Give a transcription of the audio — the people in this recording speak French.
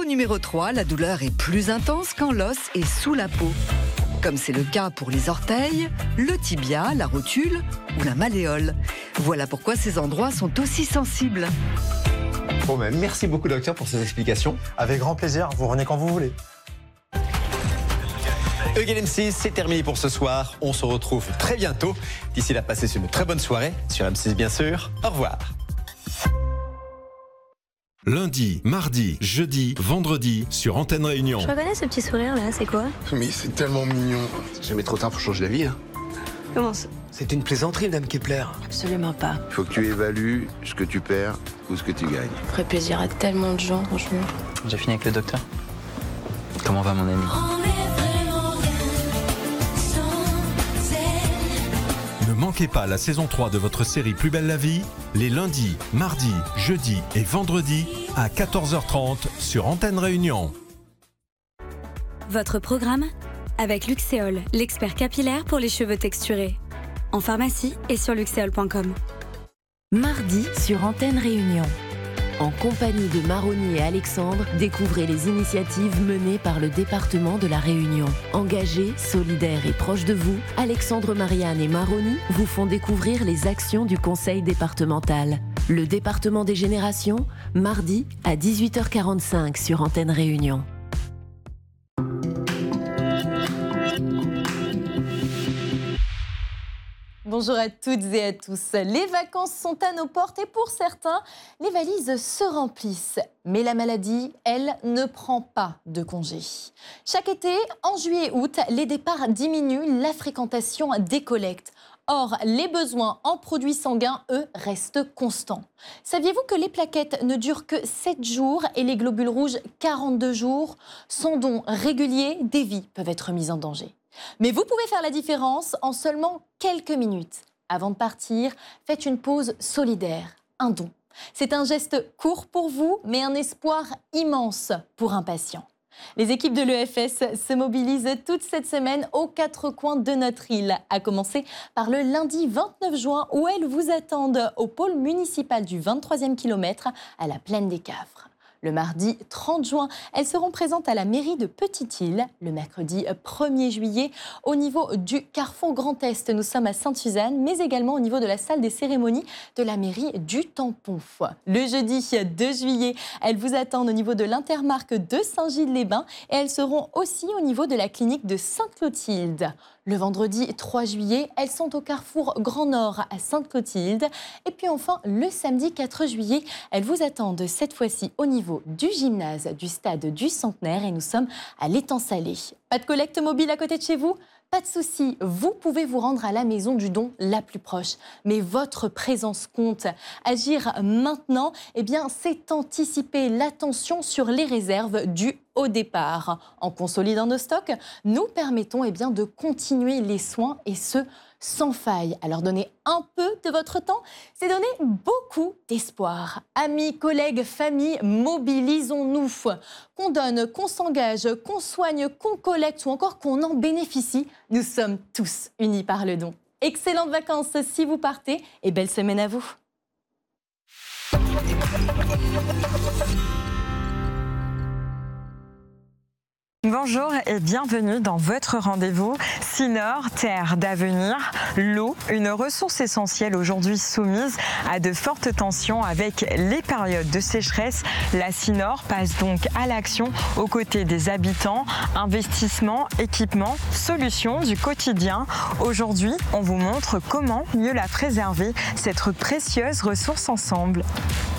numéro 3, la douleur est plus intense quand l'os est sous la peau. Comme c'est le cas pour les orteils, le tibia, la rotule ou la malléole. Voilà pourquoi ces endroits sont aussi sensibles. Bon, merci beaucoup docteur pour ces explications. Avec grand plaisir, vous revenez quand vous voulez. Eugène M6, c'est terminé pour ce soir. On se retrouve très bientôt. D'ici là, passez une très bonne soirée sur M6 bien sûr. Au revoir. Lundi, mardi, jeudi, vendredi sur Antenne Réunion. Je reconnais ce petit sourire là, c'est quoi? Mais c'est tellement mignon. C'est jamais trop tard pour changer d'avis. Hein. Comment ça? C'est une plaisanterie, Madame Kepler. Absolument pas. Il faut que tu évalues ce que tu perds ou ce que tu gagnes. Ça ferait plaisir à tellement de gens, franchement. J'ai fini avec le docteur. Comment va mon ami? Ne manquez pas la saison 3 de votre série Plus belle la vie, les lundis, mardis, jeudis et vendredis à 14h30 sur Antenne Réunion. Votre programme avec Luxéol, l'expert capillaire pour les cheveux texturés. En pharmacie et sur luxéol.com. Mardi sur Antenne Réunion. En compagnie de Maroni et Alexandre, découvrez les initiatives menées par le département de la Réunion. Engagés, solidaires et proches de vous, Alexandre, Marianne et Maroni vous font découvrir les actions du conseil départemental. Le département des générations, mardi à 18h45 sur Antenne Réunion. Bonjour à toutes et à tous. Les vacances sont à nos portes et pour certains, les valises se remplissent. Mais la maladie, elle, ne prend pas de congé. Chaque été, en juillet-août, les départs diminuent, la fréquentation décollecte. Or, les besoins en produits sanguins, eux, restent constants. Saviez-vous que les plaquettes ne durent que 7 jours et les globules rouges 42 jours? Sans don régulier, des vies peuvent être mises en danger. Mais vous pouvez faire la différence en seulement quelques minutes. Avant de partir, faites une pause solidaire, un don. C'est un geste court pour vous, mais un espoir immense pour un patient. Les équipes de l'EFS se mobilisent toute cette semaine aux 4 coins de notre île, à commencer par le lundi 29 juin où elles vous attendent au pôle municipal du 23e kilomètre à la Plaine des Cafres. Le mardi 30 juin, elles seront présentes à la mairie de Petite-Île. Le mercredi 1er juillet, au niveau du Carrefour Grand Est, nous sommes à Sainte-Suzanne, mais également au niveau de la salle des cérémonies de la mairie du Tampon. Le jeudi 2 juillet, elles vous attendent au niveau de l'Intermarque de Saint-Gilles-les-Bains et elles seront aussi au niveau de la clinique de Sainte-Clotilde. Le vendredi 3 juillet, elles sont au Carrefour Grand Nord à Sainte-Clotilde. Et puis enfin, le samedi 4 juillet, elles vous attendent cette fois-ci au niveau du gymnase du stade du Centenaire et nous sommes à l'Étang Salé. Pas de collecte mobile à côté de chez vous ? Pas de souci, vous pouvez vous rendre à la maison du don la plus proche. Mais votre présence compte. Agir maintenant, c'est anticiper l'attention sur les réserves du au départ. En consolidant nos stocks, nous permettons de continuer les soins et ce, sans faille. Alors donner un peu de votre temps, c'est donner beaucoup d'espoir. Amis, collègues, famille, mobilisons-nous. Qu'on donne, qu'on s'engage, qu'on soigne, qu'on collecte ou encore qu'on en bénéficie, nous sommes tous unis par le don. Excellentes vacances si vous partez et belle semaine à vous. Bonjour et bienvenue dans votre rendez-vous Sinor, terre d'avenir. L'eau, une ressource essentielle aujourd'hui soumise à de fortes tensions avec les périodes de sécheresse. La Sinor passe donc à l'action aux côtés des habitants. Investissements, équipements, solutions du quotidien. Aujourd'hui, on vous montre comment mieux la préserver, cette précieuse ressource ensemble.